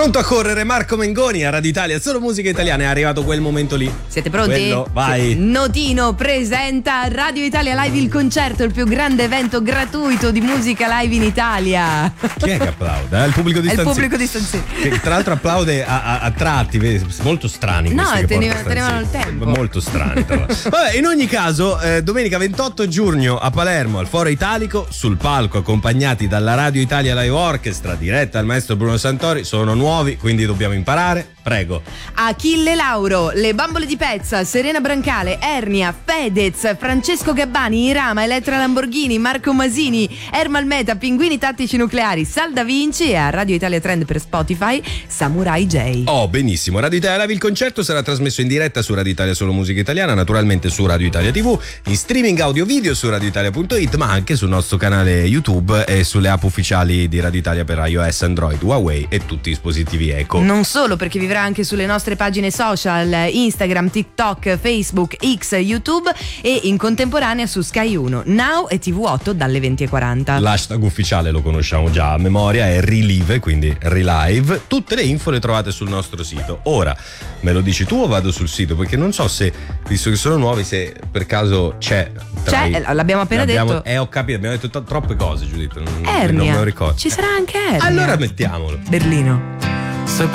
Pronto a correre Marco Mengoni a Radio Italia, solo musica italiana, è arrivato quel momento lì. Siete pronti? Quello, vai. Notino presenta Radio Italia Live il concerto, il più grande evento gratuito di musica live in Italia. Chi è che applaude? Il pubblico di È il Stanzini. pubblico di Stanzini. Che tra l'altro applaude a tratti, vedi, molto strani. No, questi che tenevano il tempo. Molto strani. Vabbè, in ogni caso, domenica 28 giugno a Palermo, al Foro Italico, sul palco accompagnati dalla Radio Italia Live Orchestra, diretta dal maestro Bruno Santori, sono nuovi, quindi dobbiamo imparare. Prego. Achille Lauro, Le Bambole di Pezza, Serena Brancale, Ernia, Fedez, Francesco Gabbani, Irama, Elettra Lamborghini, Marco Masini, Ermal Meta, Pinguini Tattici Nucleari, Sal Da Vinci e a Radio Italia Trend per Spotify Samurai J. Oh, benissimo. Radio Italia Live, il concerto sarà trasmesso in diretta su Radio Italia Solo Musica Italiana, naturalmente su Radio Italia TV, in streaming audio video su radioitalia.it, ma anche sul nostro canale YouTube e sulle app ufficiali di Radio Italia per iOS, Android, Huawei e tutti i dispositivi Eco. Non solo, perché vivrà anche sulle nostre pagine social, Instagram, TikTok, Facebook, X, YouTube e in contemporanea su Sky 1, Now e TV8 dalle 20:40. L'hashtag ufficiale lo conosciamo già a memoria, è Relive, quindi Relive. Tutte le info le trovate sul nostro sito. Ora, me lo dici tu o vado sul sito? Perché non so se, visto che sono nuovi, se per caso c'è. L'abbiamo appena detto. Ho capito, abbiamo detto troppe cose, Giuditta. Non Ernia. me lo ricordo. Ci sarà anche Ernia. Allora mettiamolo. Berlino.